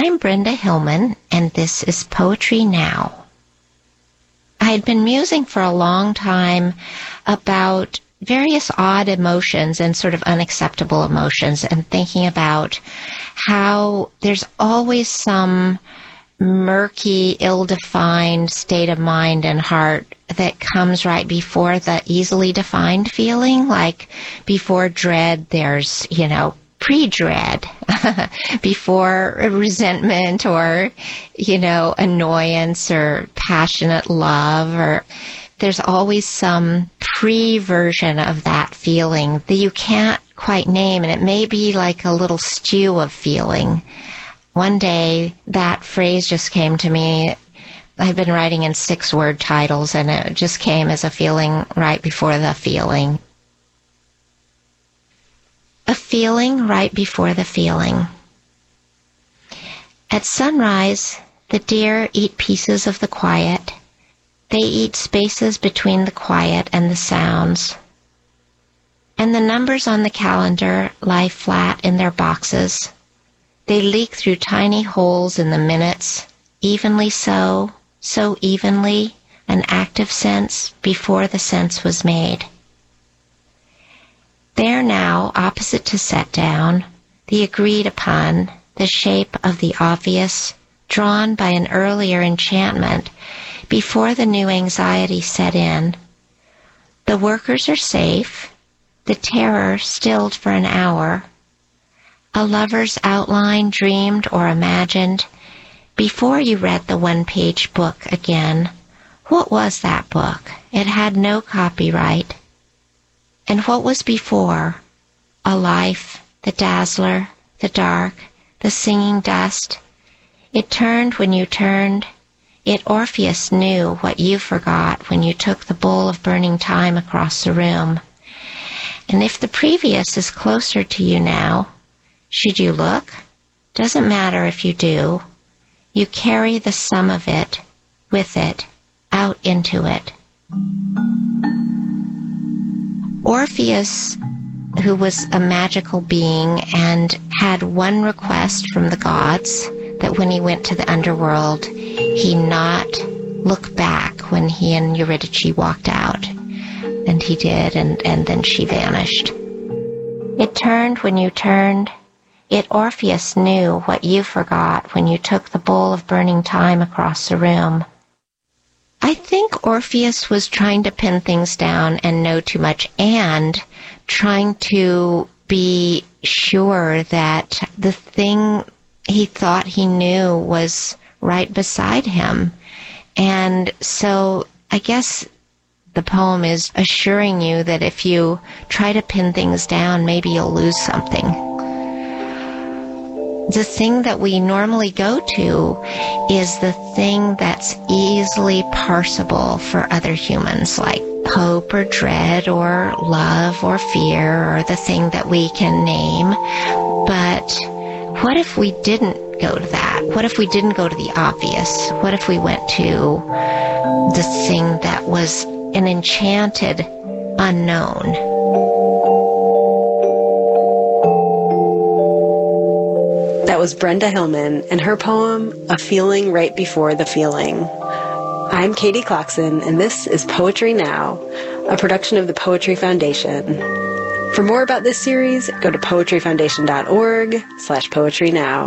I'm Brenda Hillman, and this is Poetry Now. I had been musing for a long time about various odd emotions and sort of unacceptable emotions, and thinking about how there's always some murky, ill-defined state of mind and heart that comes right before the easily defined feeling. Like before dread, there's, pre-dread. Before resentment or, annoyance or passionate love, or there's always some pre-version of that feeling that you can't quite name, and it may be like a little stew of feeling. One day, that phrase just came to me. I've been writing in 6-word titles, and it just came as a feeling right before the feeling. A feeling right before the feeling. At sunrise, the deer eat pieces of the quiet. They eat spaces between the quiet and the sounds. And the numbers on the calendar lie flat in their boxes. They leak through tiny holes in the minutes, evenly so evenly, an active sense before the sense was made. There now, opposite to set down, the agreed upon, the shape of the obvious, drawn by an earlier enchantment, before the new anxiety set in. The workers are safe, the terror stilled for an hour. A lover's outline dreamed or imagined, before you read the one-page book again. What was that book? It had no copyright. And what was before? A life, the dazzler, the dark, the singing dust. It turned when you turned. It Orpheus knew what you forgot when you took the bowl of burning time across the room. And if the previous is closer to you now, should you look? Doesn't matter if you do. You carry the sum of it, with it, out into it. Orpheus, who was a magical being and had one request from the gods, that when he went to the underworld, he not look back when he and Eurydice walked out. And he did, and then she vanished. It turned when you turned. It Orpheus knew what you forgot when you took the bowl of burning time across the room. I think Orpheus was trying to pin things down and know too much, and trying to be sure that the thing he thought he knew was right beside him. And so I guess the poem is assuring you that if you try to pin things down, maybe you'll lose something. The thing that we normally go to is the thing that's easily parsable for other humans, like hope or dread or love or fear, or the thing that we can name. But what if we didn't go to that? What if we didn't go to the obvious? What if we went to the thing that was an enchanted unknown? That was Brenda Hillman and her poem, A Feeling Right Before the Feeling. I'm Katie Clarkson, and this is Poetry Now, a production of the Poetry Foundation. For more about this series, go to poetryfoundation.org/poetrynow.